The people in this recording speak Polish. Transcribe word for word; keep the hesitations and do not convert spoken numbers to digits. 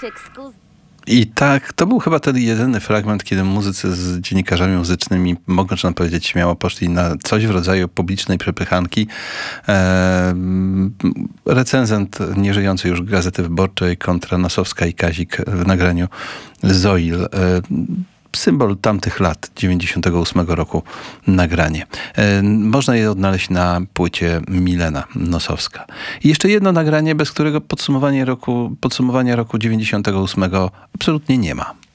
I tak, to był chyba ten jedyny fragment, kiedy muzycy z dziennikarzami muzycznymi, można powiedzieć śmiało, poszli na coś w rodzaju publicznej przepychanki. E, recenzent nieżyjący już Gazety Wyborczej kontra Nosowska i Kazik w nagraniu Zoil. E, symbol tamtych lat, dziewięćdziesiątego ósmego roku nagranie. E, można je odnaleźć na płycie Milena Nosowska. I jeszcze jedno nagranie, bez którego podsumowanie roku, podsumowania roku dziewięćdziesiątego ósmego absolutnie nie ma.